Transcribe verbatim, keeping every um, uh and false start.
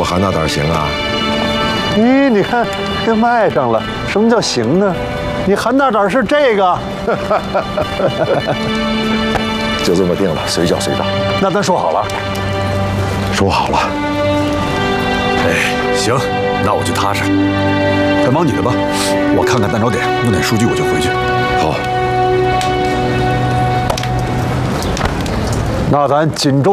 我韩大胆行啊？ 咦，你看这麦上了，什么叫行呢？你韩大胆是这个， 就这么定了，随叫随到。 那咱说好了， 说好了。 哎，行，那我就踏实。快忙你的吧，我看看蛋炒点，弄点数据我就回去。 好。 那咱锦州。